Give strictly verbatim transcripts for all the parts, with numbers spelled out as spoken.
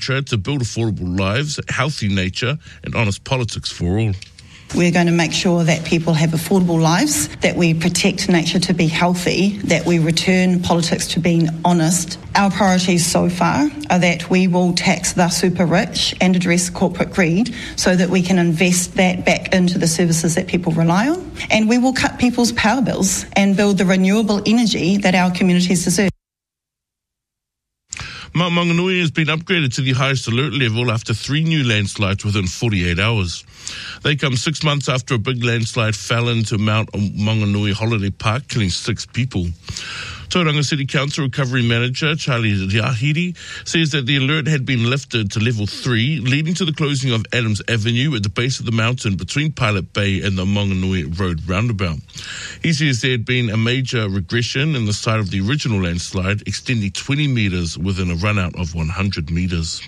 to build affordable lives, healthy nature, and honest politics for all. We're going to make sure that people have affordable lives, that we protect nature to be healthy, that we return politics to being honest. Our priorities so far are that we will tax the super rich and address corporate greed so that we can invest that back into the services that people rely on. And we will cut people's power bills and build the renewable energy that our communities deserve. Mount Maunganui has been upgraded to the highest alert level after three new landslides within forty-eight hours. They come six months after a big landslide fell into Mount Maunganui Holiday Park, killing six people. Tauranga City Council Recovery Manager Charlie Riahiri says that the alert had been lifted to level three, leading to the closing of Adams Avenue at the base of the mountain between Pilot Bay and the Maunganui Road roundabout. He says there had been a major regression in the site of the original landslide, extending twenty metres within a run-out of one hundred metres.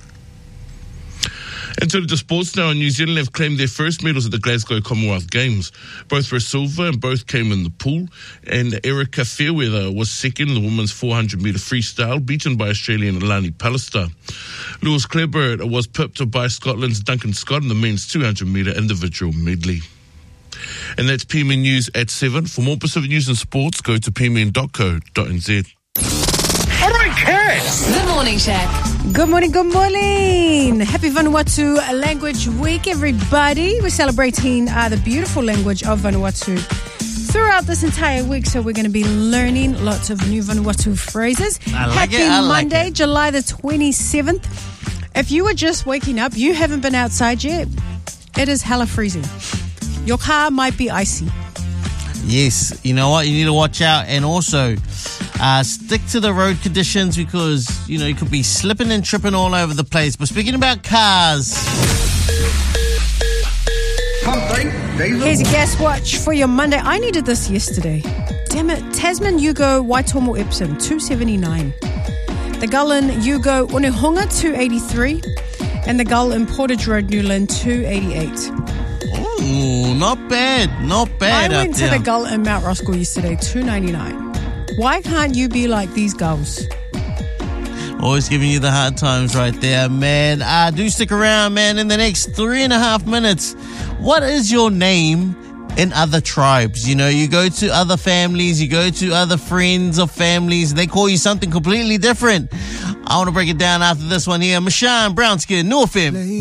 And so to sports now, New Zealand have claimed their first medals at the Glasgow Commonwealth Games. Both were silver and both came in the pool. And Erica Fairweather was second in the women's four hundred metre freestyle, beaten by Australian Alani Pallister. Lewis Clearbird was pipped by Scotland's Duncan Scott in the men's two hundred metre individual medley. And that's P M N News at seven. For more Pacific news and sports, go to p m n dot co dot n z. All right, kids! The Morning Shack. Good morning, good morning. Happy Vanuatu Language Week, everybody. We're celebrating uh, the beautiful language of Vanuatu throughout this entire week, so we're going to be learning lots of new Vanuatu phrases. I like Happy it, I like Monday, it. July the twenty-seventh. If you were just waking up, you haven't been outside yet, it is hella freezing. Your car might be icy. Yes, you know what? You need to watch out and also uh, stick to the road conditions because, you know, you could be slipping and tripping all over the place. But speaking about cars... Here's a gas watch for your Monday. I needed this yesterday. Damn it. Tasman Yugo Waitomo Epsom, two seventy-nine. The Gull in Yugo Unehunga, two eighty-three. And the Gull in Portage Road, Newland, two eighty-eight. Ooh, not bad. Not bad I out went to there. the Gull in Mount Roscoe yesterday, two ninety-nine. Why can't you be like these gulls? Always giving you the hard times right there, man. Uh, do stick around, man. In the next three and a half minutes, what is your name in other tribes? You know, you go to other families, you go to other friends or families, they call you something completely different. I want to break it down after this one here. Mashan, Brown Skin, North End.